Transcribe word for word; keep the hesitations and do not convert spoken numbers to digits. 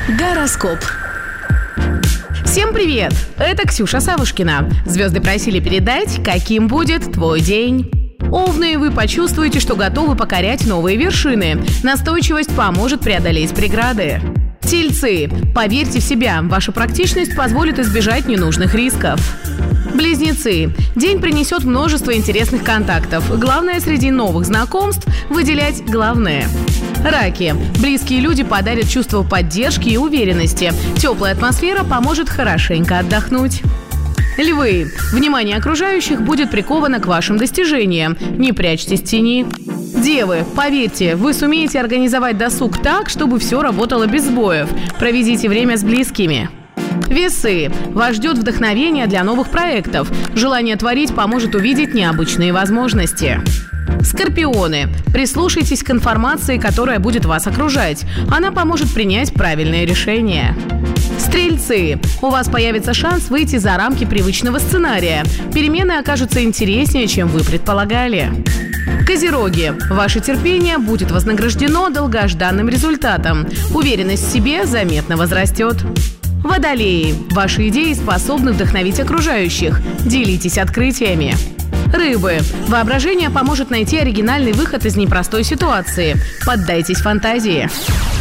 Гороскоп. Всем привет! Это Ксюша Савушкина. Звезды просили передать, каким будет твой день. Овны, вы почувствуете, что готовы покорять новые вершины. Настойчивость поможет преодолеть преграды. Тельцы, поверьте в себя, ваша практичность позволит избежать ненужных рисков. Близнецы, день принесет множество интересных контактов. Главное среди новых знакомств – выделять главное. Раки, близкие люди подарят чувство поддержки и уверенности. Теплая атмосфера поможет хорошенько отдохнуть. Львы, внимание окружающих будет приковано к вашим достижениям. Не прячьтесь в тени. Девы, поверьте, вы сумеете организовать досуг так, чтобы все работало без сбоев. Проведите время с близкими. Весы, вас ждет вдохновение для новых проектов. Желание творить поможет увидеть необычные возможности. Скорпионы, прислушайтесь к информации, которая будет вас окружать. Она поможет принять правильное решение. Стрельцы, у вас появится шанс выйти за рамки привычного сценария. Перемены окажутся интереснее, чем вы предполагали. Козероги, ваше терпение будет вознаграждено долгожданным результатом. Уверенность в себе заметно возрастет. Водолеи, ваши идеи способны вдохновить окружающих. Делитесь открытиями. Рыбы, воображение поможет найти оригинальный выход из непростой ситуации. Поддайтесь фантазии.